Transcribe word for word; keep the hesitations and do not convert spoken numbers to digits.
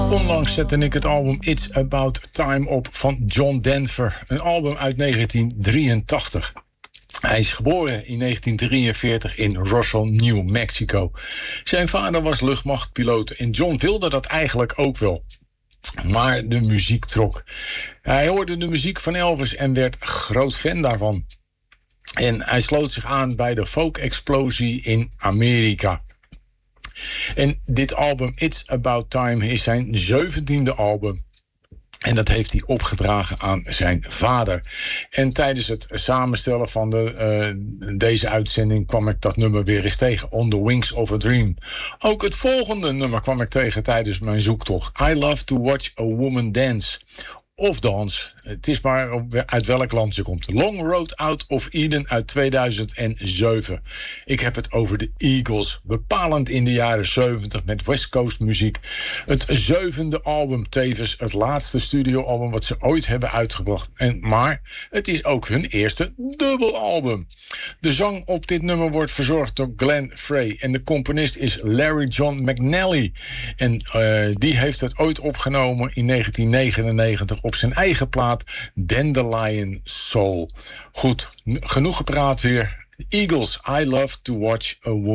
Onlangs zette ik het album It's About Time op van John Denver. Een album uit negentien drieëntachtig. Hij is geboren in negentien drieënveertig in Roswell, New Mexico. Zijn vader was luchtmachtpiloot en John wilde dat eigenlijk ook wel. Maar de muziek trok. Hij hoorde de muziek van Elvis en werd groot fan daarvan. En hij sloot zich aan bij de folk-explosie in Amerika. En dit album, It's About Time, is zijn zeventiende album. En dat heeft hij opgedragen aan zijn vader. En tijdens het samenstellen van de, uh, deze uitzending kwam ik dat nummer weer eens tegen. On the Wings of a Dream. Ook het volgende nummer kwam ik tegen tijdens mijn zoektocht. I Love to Watch a Woman Dance. Of dans. Het is maar uit welk land ze komt. Long Road Out of Eden uit tweeduizend zeven. Ik heb het over de Eagles. Bepalend in de jaren zeventig met West Coast muziek. Het zevende album, tevens het laatste studioalbum wat ze ooit hebben uitgebracht. En, maar het is ook hun eerste dubbelalbum. De zang op dit nummer wordt verzorgd door Glenn Frey. En de componist is Larry John McNally. En uh, die heeft het ooit opgenomen in negentien negenennegentig op zijn eigen plaat Dandelion Soul. Goed, genoeg gepraat weer. Eagles, I Love to Watch a Woman.